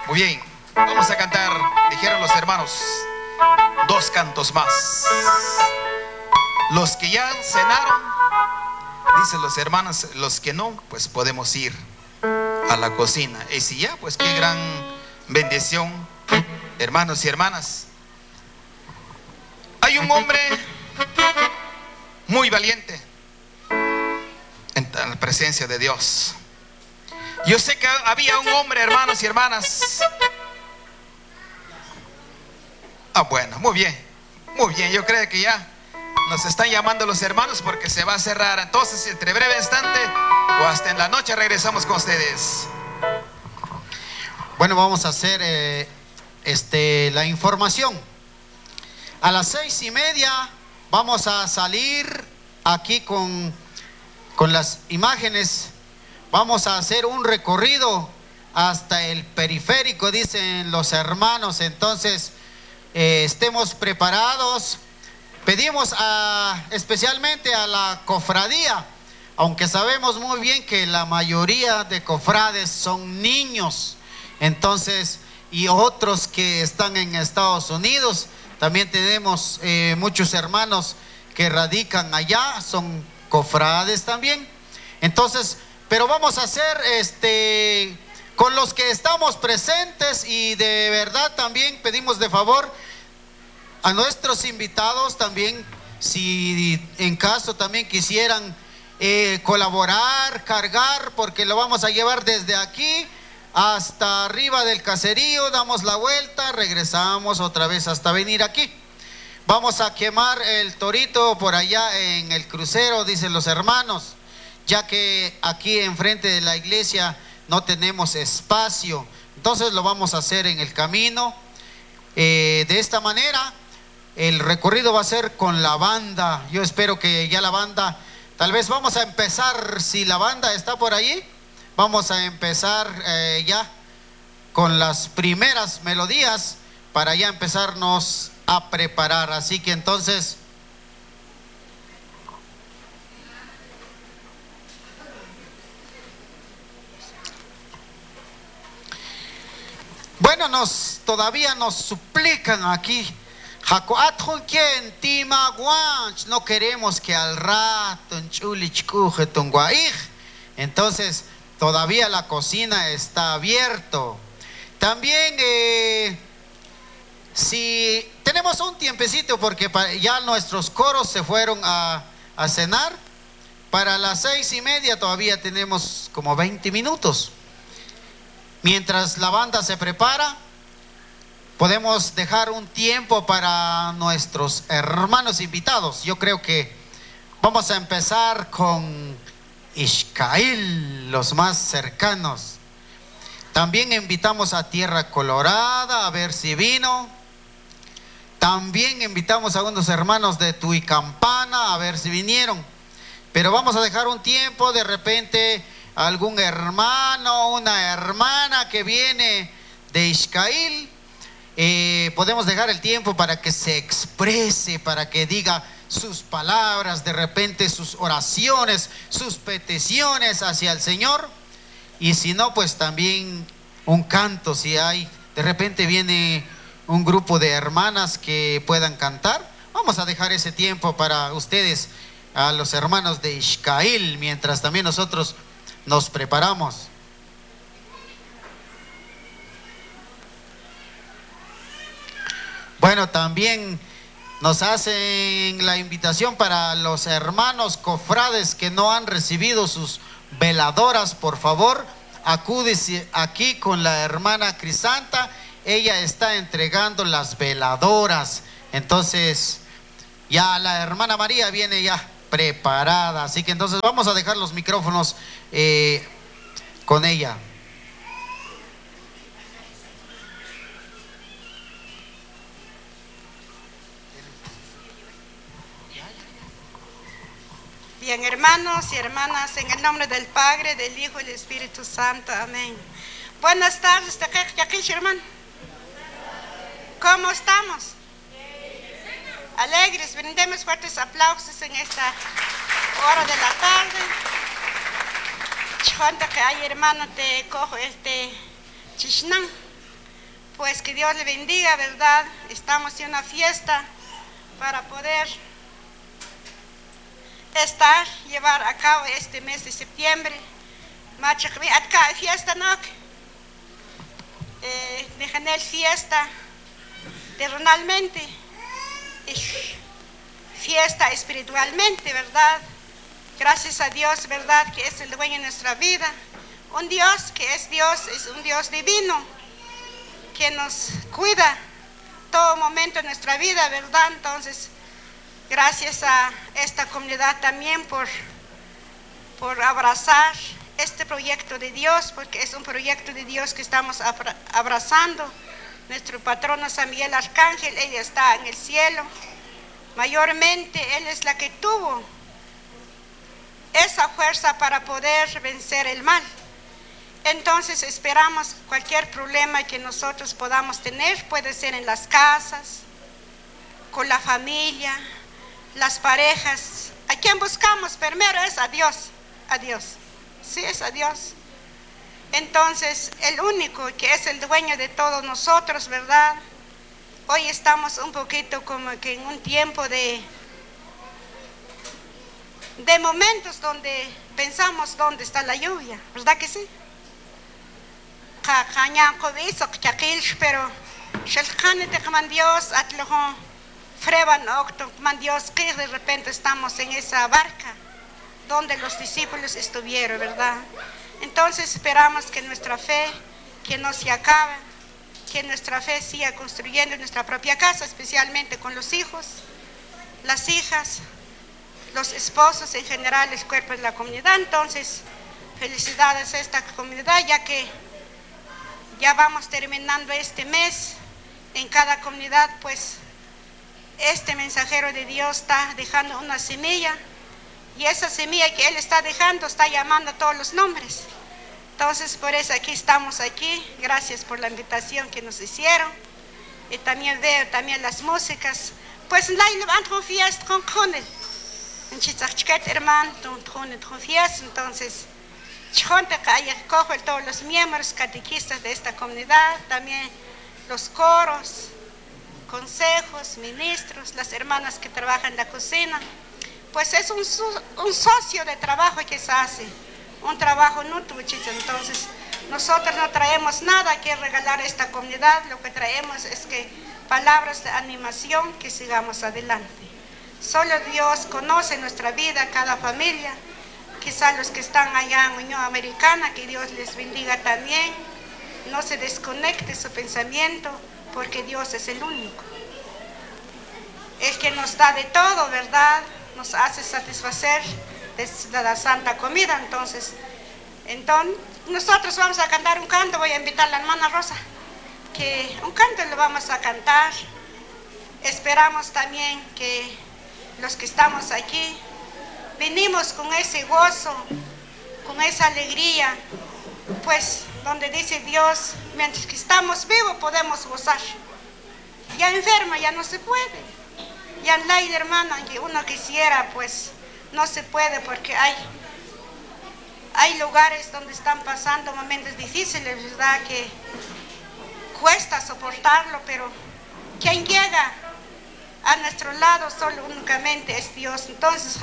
Muy bien, vamos a cantar, dijeron los hermanos, 2 cantos más. Los que ya cenaron, dicen los hermanos, los que no, pues podemos ir a la cocina. Y si ya, pues qué gran bendición, hermanos y hermanas. Hay un hombre muy valiente en la presencia de Dios. Yo sé que había un hombre, hermanos y hermanas. Bueno, muy bien, yo creo que ya nos están llamando los hermanos porque se va a cerrar. Entonces, entre breve instante o hasta en la noche regresamos con ustedes. Bueno, vamos a hacer la información. A las 6:30 vamos a salir aquí con las imágenes. Vamos a hacer un recorrido hasta el periférico, dicen los hermanos. Entonces, estemos preparados. Pedimos especialmente a la cofradía, aunque sabemos muy bien que la mayoría de cofrades son niños, entonces, y otros que están en Estados Unidos. También tenemos muchos hermanos que radican allá, son cofrades también. Entonces, pero vamos a hacer con los que estamos presentes, y de verdad también pedimos de favor a nuestros invitados también, si en caso también quisieran colaborar, cargar, porque lo vamos a llevar desde aquí hasta arriba del caserío, damos la vuelta, regresamos otra vez hasta venir aquí. Vamos a quemar el torito por allá en el crucero, dicen los hermanos, ya que aquí enfrente de la iglesia no tenemos espacio. Entonces lo vamos a hacer en el camino. De esta manera, el recorrido va a ser con la banda. Yo espero que ya la banda, tal vez vamos a empezar, si la banda está por allí, vamos a empezar ya con las primeras melodías para ya empezarnos a preparar. Así que entonces, bueno, todavía nos suplican aquí. No queremos que al rato entonces todavía la cocina está abierto. También si tenemos un tiempecito, porque ya nuestros coros se fueron a cenar, para las 6:30 todavía tenemos como 20 minutos. Mientras la banda se prepara, podemos dejar un tiempo para nuestros hermanos invitados. Yo creo que vamos a empezar con Ixcail, los más cercanos. También invitamos a Tierra Colorada, a ver si vino. También invitamos a unos hermanos de Tuicampana, a ver si vinieron. Pero vamos a dejar un tiempo, de repente algún hermano, una hermana que viene de Ixcail. Podemos dejar el tiempo para que se exprese, para que diga sus palabras, de repente sus oraciones, sus peticiones hacia el Señor. Y si no, pues también un canto, si hay, de repente viene un grupo de hermanas que puedan cantar. Vamos a dejar ese tiempo para ustedes, a los hermanos de Ixcail, mientras también nosotros nos preparamos. Bueno, también nos hacen la invitación para los hermanos cofrades que no han recibido sus veladoras. Por favor, acúdese aquí con la hermana Crisanta. Ella está entregando las veladoras. Entonces, ya la hermana María viene ya preparada. Así que entonces vamos a dejar los micrófonos con ella. Bien, hermanos y hermanas, en el nombre del Padre, del Hijo y del Espíritu Santo. Amén. Buenas tardes, hermano. ¿Cómo estamos? Alegres. Brindemos fuertes aplausos en esta hora de la tarde. Chonta que hay, hermano, te cojo chishnan. Pues que Dios le bendiga, ¿verdad? Estamos en una fiesta para poder llevar a cabo este mes de septiembre. Fiesta, ¿no? De fiesta terrenalmente, fiesta espiritualmente, ¿verdad? Gracias a Dios, ¿verdad? Que es el dueño de nuestra vida. Un Dios que es Dios, es un Dios divino, que nos cuida todo momento de nuestra vida, ¿verdad? Entonces, gracias a esta comunidad también por abrazar este proyecto de Dios, porque es un proyecto de Dios que estamos abrazando. Nuestro patrono San Miguel Arcángel, él está en el cielo. Mayormente, él es la que tuvo esa fuerza para poder vencer el mal. Entonces, esperamos cualquier problema que nosotros podamos tener, puede ser en las casas, con la familia, las parejas. ¿A quién buscamos? Primero es a Dios, a Dios. Sí, es a Dios. Entonces, el único que es el dueño de todos nosotros, ¿verdad? Hoy estamos un poquito como que en un tiempo de momentos donde pensamos dónde está la lluvia, ¿verdad que sí? Pero Dios, Dios, que de repente estamos en esa barca donde los discípulos estuvieron, ¿verdad? Entonces esperamos que nuestra fe, que no se acabe, que nuestra fe siga construyendo nuestra propia casa, especialmente con los hijos, las hijas, los esposos, en general el cuerpo de la comunidad. Entonces, felicidades a esta comunidad, ya que ya vamos terminando este mes. En cada comunidad, pues, este mensajero de Dios está dejando una semilla, y esa semilla que él está dejando está llamando a todos los nombres. Entonces, por eso estamos aquí. Gracias por la invitación que nos hicieron. Y también veo también las músicas. Pues la fiesta con hermano, entonces, cojo todos los miembros catequistas de esta comunidad, también los coros, consejos, ministros, las hermanas que trabajan en la cocina. Pues es un socio de trabajo que se hace, un trabajo mutuo. Entonces, nosotros no traemos nada que regalar a esta comunidad, lo que traemos es que palabras de animación, que sigamos adelante. Solo Dios conoce nuestra vida, cada familia. Quizá los que están allá en Unión Americana, que Dios les bendiga también. No se desconecte su pensamiento, porque Dios es el único. El que nos da de todo, ¿verdad? Nos hace satisfacer de la santa comida. Entonces, nosotros vamos a cantar un canto. Voy a invitar a la hermana Rosa, que un canto lo vamos a cantar. Esperamos también que los que estamos aquí venimos con ese gozo, con esa alegría, pues donde dice Dios, mientras que estamos vivos podemos gozar. Ya enferma ya no se puede. Ya la hermana, que uno quisiera, pues no se puede, porque hay lugares donde están pasando momentos difíciles, ¿verdad? Que cuesta soportarlo, pero quien llega a nuestro lado solo únicamente es Dios. Entonces,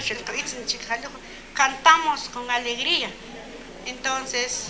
cantamos con alegría. Entonces,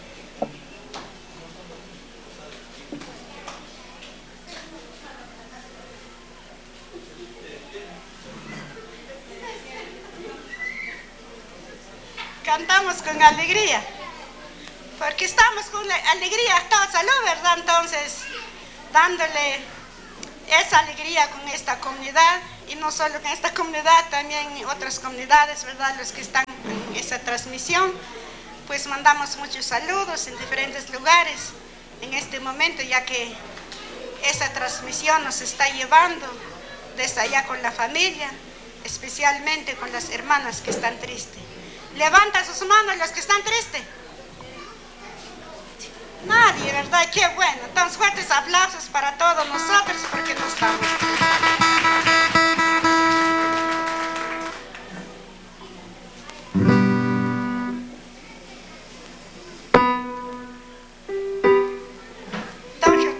cantamos con alegría, porque estamos con alegría, toda salud, ¿verdad? Entonces, dándole esa alegría con esta comunidad, y no solo con esta comunidad, también en otras comunidades, ¿verdad? Los que están en esa transmisión, pues mandamos muchos saludos en diferentes lugares en este momento, ya que esa transmisión nos está llevando desde allá con la familia, especialmente con las hermanas que están tristes. Levanta sus manos los que están tristes. Nadie, ¿verdad? Qué bueno. Entonces, fuertes aplausos para todos nosotros, porque no estamos tristes. Entonces,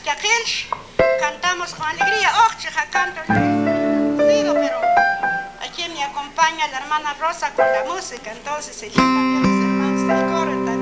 Ixtiaquilch, cantamos con alegría. Ochicha canto, pero aquí me acompaña la hermana Rosa con la música. Entonces, el los hermanos del coro